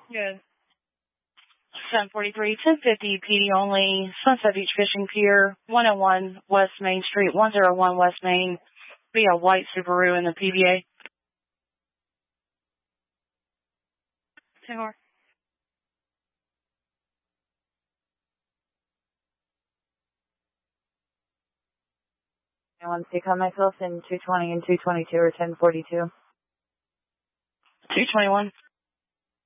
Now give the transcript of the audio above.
Good. 1043, 1050, PD only, Sunset Beach Fishing Pier, 101 West Main Street, 101 West Main, be a white Subaru in the PBA. 2 more. I want to take on myself in 220 and 222 or 1042. 221.